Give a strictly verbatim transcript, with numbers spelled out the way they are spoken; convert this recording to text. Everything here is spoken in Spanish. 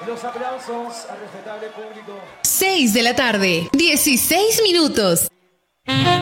los aplausos al respetable público. seis de la tarde, dieciséis minutos.